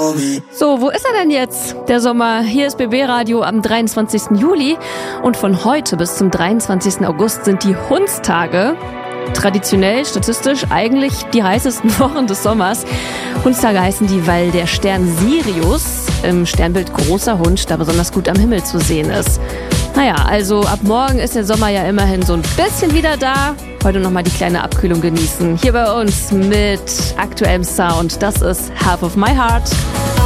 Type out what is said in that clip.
So, wo ist er denn jetzt, der Sommer? Hier ist BB Radio am 23. Juli und von heute bis zum 23. August sind die Hundstage. Traditionell, statistisch eigentlich die heißesten Wochen des Sommers. Hundstage heißen die, weil der Stern Sirius im Sternbild Großer Hund da besonders gut am Himmel zu sehen ist. Naja, also ab morgen ist der Sommer ja immerhin so ein bisschen wieder da. Heute nochmal die kleine Abkühlung genießen. Hier bei uns mit aktuellem Sound. Das ist Half of My Heart.